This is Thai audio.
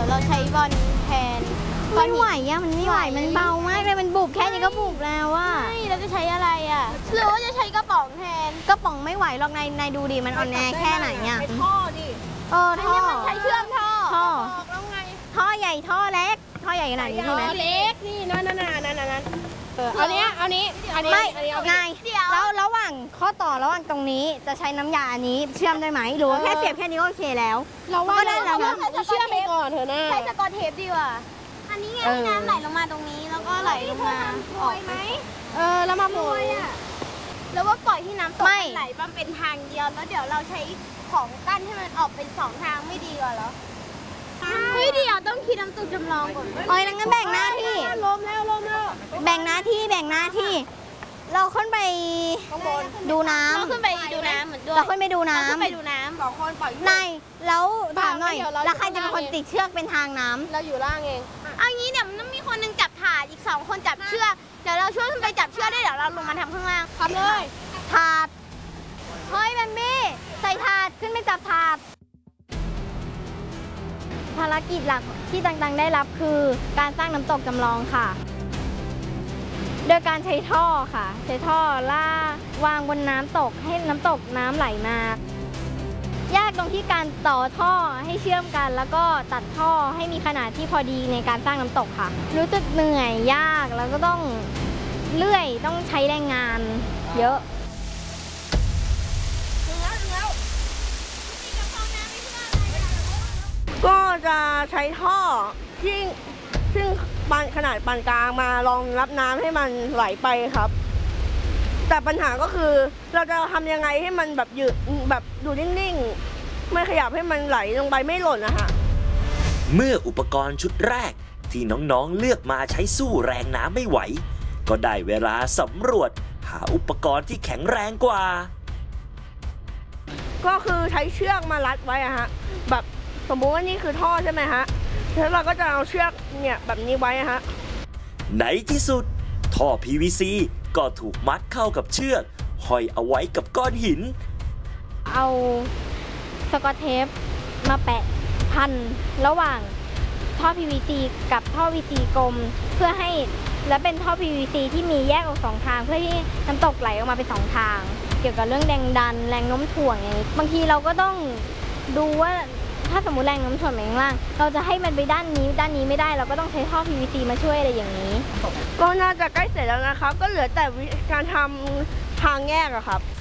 เราใช้บอลแทนไม่ไหวอะมันไม่ไหวมันเบามากเลยมันบุบแค่นี้ก็บุบแล้วว่าเราจะใช้อะไรอะหรือว่าจะใช้กระป๋องแทนกระป๋องไม่ไหวหรอกนายดูดิมันอ่อนแอแค่ไหนเนี่ยท่อดิท่อมันใช้เชื่อมท่อแล้วไงท่อใหญ่ท่อเล็กท่อใหญ่ขนาดนี้ใช่ไหมเล็กนี่นั่นอันนี้ไม่ไงแล้วระหว่างข้อต่อระหว่างตรงนี้จะใช้น้ำยาอันนี้เชื่อมได้ไหมหรือว่าแค่เสียบแค่นี้ก็โอเคแล้วเราว่าได้แล้วนะเชื่อมไปก่อนเถอะนะใช้สกอตเทปดีกว่าอันนี้ไงน้ำไหลลงมาตรงนี้แล้วก็ไหลลงมาออกไหมแล้วมาโปรยแล้วว่าปล่อยที่น้ำตกไหลมันเป็นทางเดียวแล้วเดี๋ยวเราใช้ของกั้นให้มันออกเป็น2 ทางไม่ดีกว่าเหรอเฮ้ยเดี๋ยวต้องคิดน้ำตกจำลองก่อนงั้นแบ่งหน้าที่ลมแล้วแบ่งหน้าที่เราขึ้นไปดูน้ำเราขึ้นไปดูน้ำเหมือนด้วยเราขึ้นไปดูน้ำ 2 คนปล่อยนายแล้วถามหน่อยแล้วใครจะเป็นคนติดเชือกเป็นทางน้ำเราอยู่ล่างเองเอางี้เดี๋ยวมันมีคนนึงจับถาดอีก2 คนจับเชือกเดี๋ยวเราช่วยขึ้นไปจับเชือกได้เดี๋ยวเราลงมาทำข้างล่างทำเลยถาดเฮ้ยแบมบี้ใส่ถาดขึ้นไปจับถาดภารกิจหลักที่ต่างๆได้รับคือการสร้างน้ำตกจำลองค่ะโดยการใช้ท่อค่ะใช้ท่อล่าวางบนน้ำตกให้น้ำตกน้ำไหลมายากตรงที่การต่อท่อให้เชื่อมกันแล้วก็ตัดท่อให้มีขนาดที่พอดีในการสร้างน้ำตกค่ะรู้สึกเหนื่อยยากแล้วก็ต้องเลื่อยต้องใช้แรงงานเยอะก็จะใช้ท่อซึ่งขนาดปานกลางมารองรับน้ำให้มันไหลไปครับแต่ปัญหาก็คือเราจะทำยังไงให้มันแบบยืดแบบอยู่นิ่งๆไม่ขยับให้มันไหลลงไปไม่หล่นนะคะเมื่ออุปกรณ์ชุดแรกที่น้องๆเลือกมาใช้สู้แรงน้ำไม่ไหวก็ได้เวลาสำรวจหาอุปกรณ์ที่แข็งแรงกว่าก็คือใช้เชือกมารัดไว้อะฮะแบบสมมุติว่านี่คือท่อใช่ไหมฮะแล้วเราก็จะเอาเชือกเนี่ยแบบนี้ไว้ฮะในที่สุดท่อ PVC ก็ถูกมัดเข้ากับเชือกห้อยเอาไว้กับก้อนหินเอาสกอตเทปมาแปะพันระหว่างท่อ PVC กับท่อ VC กลมเพื่อให้และเป็นท่อ PVC ที่มีแยกออก2 ทางเพื่อที่น้ำตกไหลออกมาเป็น2 ทางเกี่ยวกับเรื่องแรงดันแรงโน้มถ่วงอย่างนี้บางทีเราก็ต้องดูว่าถ้าสมมุติแรงโน้มถ่วงไปข้างล่างเราจะให้มันไปด้านนี้ไม่ได้เราก็ต้องใช้ท่อ PVC มาช่วยอะไรอย่างนี้ก็น่าจะใกล้เสร็จแล้วนะครับก็เหลือแต่การทำทางแยกอะครับ